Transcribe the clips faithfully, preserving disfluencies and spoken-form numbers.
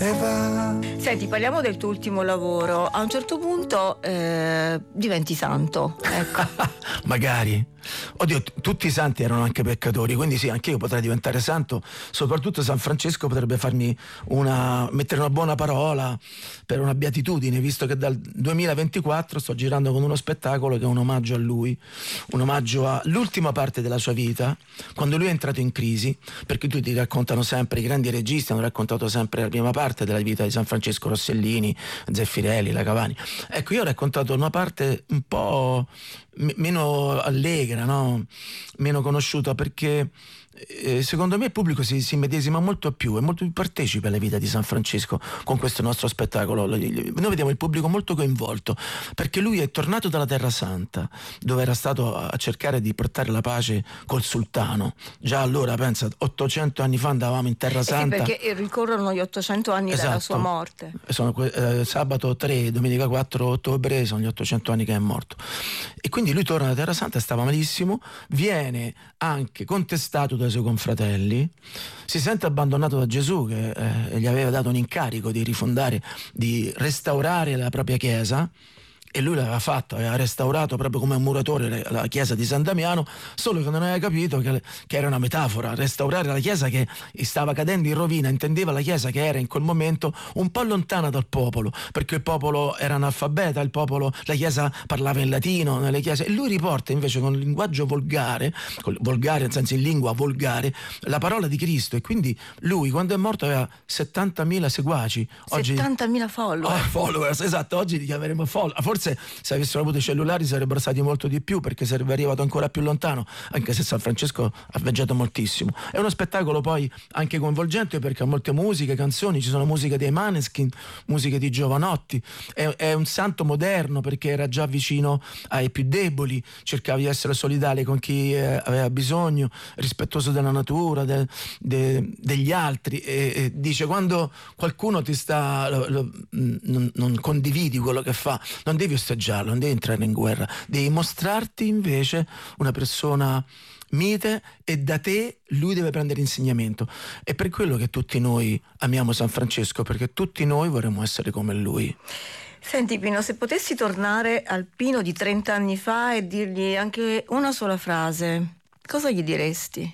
e va. Senti, parliamo del tuo ultimo lavoro. A un certo punto eh, diventi santo, ecco. Magari. Oddio, t- tutti i santi erano anche peccatori, quindi sì, anche io potrei diventare santo. Soprattutto San Francesco potrebbe farmi una mettere una buona parola per una beatitudine, visto che dal duemilaventiquattro sto girando con uno spettacolo che è un omaggio a lui, un omaggio all'ultima parte della sua vita, quando lui è entrato in crisi, perché tutti raccontano sempre, i grandi registi hanno raccontato sempre la prima parte della vita di San Francesco, Rossellini, Zeffirelli, La Cavani. Ecco, io ho raccontato una parte un po' m- meno allegra, no? Meno conosciuta, perché eh, secondo me il pubblico si, si medesima molto più, è molto più partecipe alla vita di San Francesco con questo nostro spettacolo. Noi vediamo il pubblico molto coinvolto, perché lui è tornato dalla Terra Santa, dove era stato a cercare di portare la pace col sultano. Già allora, pensa, ottocento anni fa andavamo in Terra Santa. Eh sì, perché ricorrono gli ottocento anni Esatto. dalla sua morte. Sono eh, sabato tre, domenica quattro ottobre, sono gli ottocento anni che è morto. E quindi lui torna da Terra Santa, stava malissimo, viene anche contestato dai suoi confratelli, si sente abbandonato da Gesù che eh, gli aveva dato un incarico di rifondare, di restaurare la propria chiesa, e lui l'aveva fatto, aveva restaurato proprio come un muratore la chiesa di San Damiano, solo che non aveva capito che, che era una metafora. Restaurare la chiesa che stava cadendo in rovina, intendeva la chiesa che era in quel momento un po' lontana dal popolo, perché il popolo era analfabeta, il popolo, la chiesa parlava in latino nelle chiese, e lui riporta invece con il linguaggio volgare, volgare nel senso in lingua volgare, la parola di Cristo. E quindi lui quando è morto aveva settantamila seguaci, oggi settantamila follower. Oh, followers, esatto, oggi li chiameremo follower. Forse se avessero avuto i cellulari sarebbero stati molto di più, perché sarebbe arrivato ancora più lontano, anche se San Francesco ha viaggiato moltissimo. È uno spettacolo poi anche coinvolgente, perché ha molte musiche, canzoni, ci sono musiche dei Maneskin, musiche di Giovanotti. È, è un santo moderno, perché era già vicino ai più deboli, cercava di essere solidale con chi eh, aveva bisogno, rispettoso della natura, de, de, degli altri, e, e dice: quando qualcuno ti sta lo, lo, non, non condividi quello che fa, non devi osteggiarlo, non devi entrare in guerra, devi mostrarti invece una persona mite, e da te lui deve prendere insegnamento. È per quello che tutti noi amiamo San Francesco, perché tutti noi vorremmo essere come lui. Senti Pino, se potessi tornare al Pino di trenta anni fa e dirgli anche una sola frase, cosa gli diresti?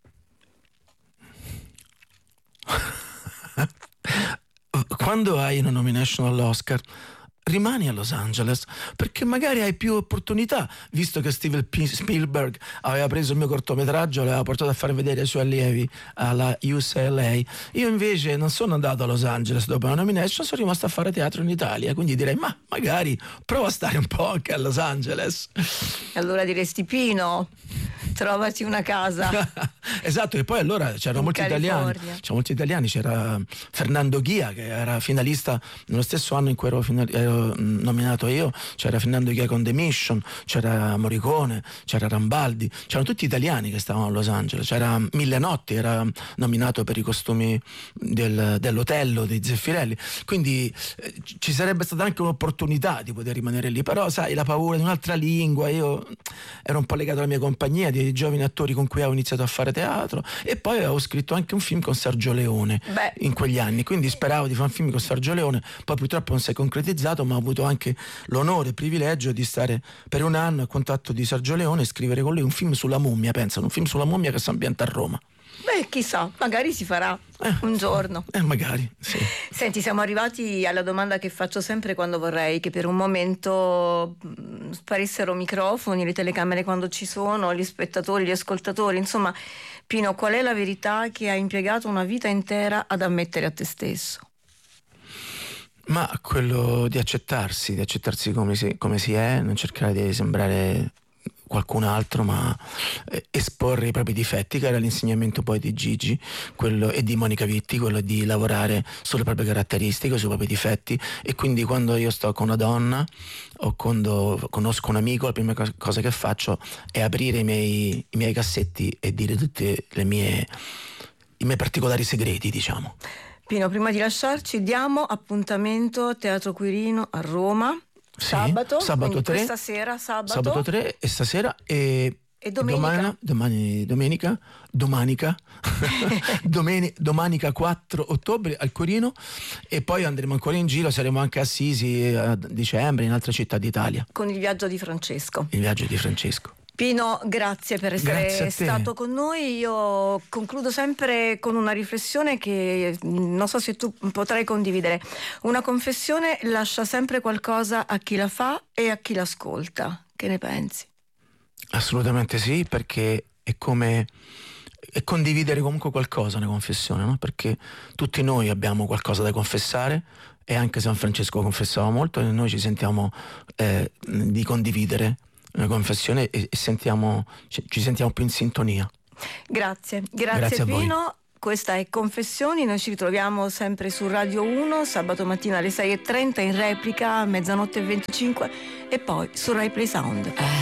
Quando hai una nomination all'Oscar, rimani a Los Angeles, perché magari hai più opportunità, visto che Steven P. Spielberg aveva preso il mio cortometraggio e l'aveva portato a far vedere ai suoi allievi alla U C L A. Io invece non sono andato a Los Angeles dopo la nomination, sono rimasto a fare teatro in Italia, quindi direi: ma magari prova a stare un po' anche a Los Angeles. Allora diresti: Pino, trovati una casa. Esatto, e poi allora c'erano molti California. italiani, c'erano molti italiani, c'era Fernando Ghia che era finalista nello stesso anno in cui ero, final- ero nominato io, c'era Fernando Ghia con The Mission, c'era Morricone, c'era Rambaldi, c'erano tutti italiani che stavano a Los Angeles, c'era Mille Notti, era nominato per i costumi del, dell'Otello di Zeffirelli, quindi eh, ci sarebbe stata anche un'opportunità di poter rimanere lì, però sai, la paura di un'altra lingua, io ero un po' legato alla mia compagnia di giovani attori con cui avevo iniziato a fare teatro, e poi avevo scritto anche un film con Sergio Leone. Beh. In quegli anni, quindi speravo di fare un film con Sergio Leone, poi purtroppo non si è concretizzato, ma ho avuto anche l'onore e il privilegio di stare per un anno a contatto di Sergio Leone e scrivere con lui un film sulla mummia, pensa, un film sulla mummia che si ambienta a Roma. Beh, chissà, magari si farà eh, un giorno. Eh, magari, sì. Senti, siamo arrivati alla domanda che faccio sempre quando vorrei che per un momento mh, sparissero microfoni, le telecamere quando ci sono, gli spettatori, gli ascoltatori. Insomma, Pino, qual è la verità che hai impiegato una vita intera ad ammettere a te stesso? Ma quello di accettarsi, di accettarsi come si, come si è, non cercare di sembrare qualcun altro, ma eh, esporre i propri difetti, che era l'insegnamento poi di Gigi quello, e di Monica Vitti, quello di lavorare sulle proprie caratteristiche, sui propri difetti. E quindi quando io sto con una donna o quando conosco un amico, la prima cosa che faccio è aprire i miei, i miei cassetti e dire tutte le mie, i miei particolari segreti, diciamo. Pino, prima di lasciarci diamo appuntamento a Teatro Quirino a Roma. Sì, sabato, sabato tre, questa sera sabato. sabato tre e stasera, e E domenica? Domana, domani, domenica, domanica, domeni, domanica quattro ottobre al Corino, e poi andremo ancora in giro, saremo anche a Assisi a dicembre, in altre città d'Italia. Con il viaggio di Francesco. Il viaggio di Francesco. Pino, grazie per essere Grazie stato con noi. Io concludo sempre con una riflessione che non so se tu potrai condividere. Una confessione lascia sempre qualcosa a chi la fa e a chi l'ascolta. Che ne pensi? Assolutamente sì, perché è come è condividere comunque qualcosa, una confessione, no? Perché tutti noi abbiamo qualcosa da confessare, e anche San Francesco confessava molto, e noi ci sentiamo eh, di condividere una confessione e, e sentiamo, ci, ci sentiamo più in sintonia. Grazie, grazie, Grazie a voi. Pino. Questa è Confessioni, noi ci ritroviamo sempre su Radio uno, sabato mattina alle sei e trenta, in replica a mezzanotte e venticinque, e poi su Rai Play Sound.